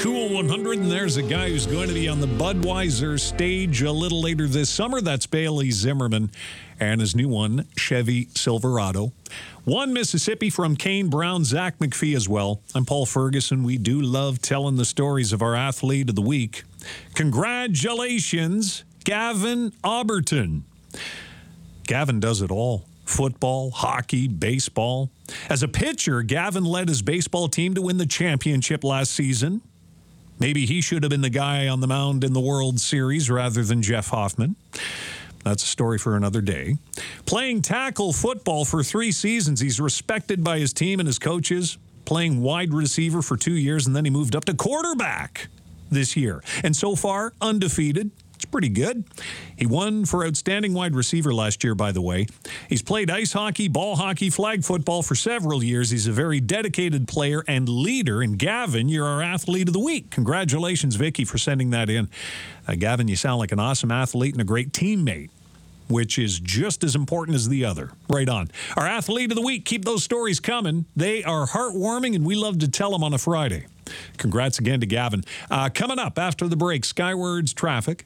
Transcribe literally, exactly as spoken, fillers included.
Cool one hundred, and there's a guy who's going to be on the Budweiser stage a little later this summer. That's Bailey Zimmerman and his new one, Chevy Silverado. One Mississippi from Kane Brown, Zach McPhee as well. I'm Paul Ferguson. We do love telling the stories of our athlete of the week. Congratulations, Gavin Auberton. Gavin does it all. Football, hockey, baseball. As a pitcher, Gavin led his baseball team to win the championship last season. Maybe he should have been the guy on the mound in the World Series rather than Jeff Hoffman. That's a story for another day. Playing tackle football for three seasons, he's respected by his team and his coaches. Playing wide receiver for two years, and then he moved up to quarterback this year. And so far, undefeated. It's pretty good. He won for outstanding wide receiver last year, by the way. He's played ice hockey, ball hockey, flag football for several years. He's a very dedicated player and leader. And Gavin, you're our athlete of the week. Congratulations, Vicky, for sending that in. Uh, Gavin, you sound like an awesome athlete and a great teammate, which is just as important as the other. Right on. Our athlete of the week, keep those stories coming. They are heartwarming, and we love to tell them on a Friday. Congrats again to Gavin. Uh, coming up after the break, Skywards traffic.